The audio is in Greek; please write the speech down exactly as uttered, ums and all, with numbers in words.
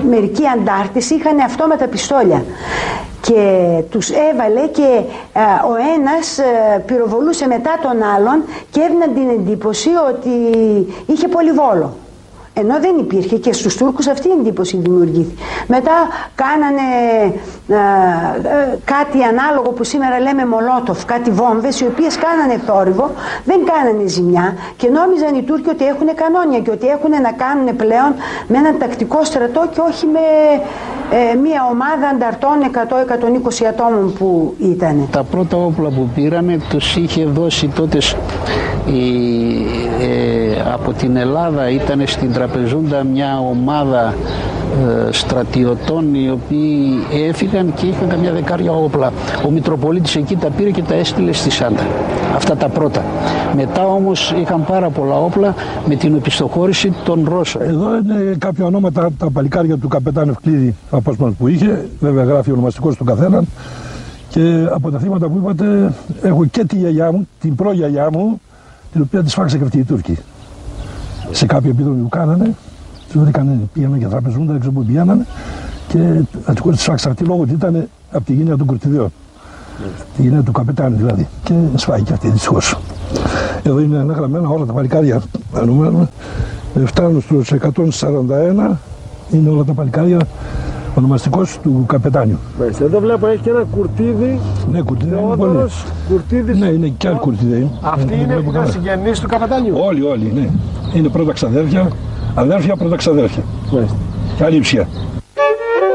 μερικοί αντάρτες είχαν αυτόματα πιστόλια και τους έβαλε και ε, ο ένας ε, πυροβολούσε μετά τον άλλον και έδιναν την εντύπωση ότι είχε πολυβόλο. Ενώ δεν υπήρχε, και στους Τούρκους αυτή η εντύπωση δημιουργήθηκε. Μετά κάνανε ε, ε, κάτι ανάλογο που σήμερα λέμε μολότοφ, κάτι βόμβες, οι οποίες κάνανε θόρυβο, δεν κάνανε ζημιά και νόμιζαν οι Τούρκοι ότι έχουν κανόνια και ότι έχουν να κάνουν πλέον με έναν τακτικό στρατό και όχι με ε, μια ομάδα ανταρτών εκατό με εκατόν είκοσι ατόμων που ήταν. Τα πρώτα όπλα που πήρανε τους είχε δώσει τότε η, ε, από την Ελλάδα, ήταν στην Τραπεζούντα μια ομάδα ε, στρατιωτών οι οποίοι έφυγαν και είχαν καμιά δεκάρια όπλα. Ο Μητροπολίτης εκεί τα πήρε και τα έστειλε στη Σάντα. Αυτά τα πρώτα. Μετά όμως είχαν πάρα πολλά όπλα με την οπισθοχώρηση των Ρώσων. Εδώ είναι κάποια ονόματα, τα παλικάρια του καπετάν Ευκλήδη, απόσπασμα που είχε, βέβαια γράφει ονομαστικός του καθέναν. Και από τα θύματα που είπατε, έχω και τη γιαγιά μου, την προγιαγιά μου, την οποία τη σφάξα και αυτή οι Τούρκοι. Σε κάποιο επίδομα που κάνανε, του βρήκανε, πήγαιναν και τραπεζούντα, δεν ξέρω πού πήγαιναν, και τη σφάξα αυτή λόγω ότι ήταν από τη γενιά των Κουρτιδιών. Τη γενιά του καπετάνου δηλαδή. Και σφάγει και αυτή δυστυχώς. Εδώ είναι αναγραμμένα όλα τα παλικάρια. Φτάνουν στους εκατόν σαράντα ένα, είναι όλα τα παλικάρια. Ονομαστικός του καπετάνιου. Μάλιστα, εδώ βλέπω έχει και ένα κουρτίδι. Ναι, κουρτίδι. Θεόδωρος, κουρτίδης. Ναι, είναι και άλλοι κουρτίδι. Αυτοί είναι, είναι συγγενείς του καπετάνιου. Όλοι, όλοι, ναι. Είναι πρώτα ξαδέρφια, αδέρφια, πρώτα ξαδέρφια. Μάλιστα. Και άλλη ψία.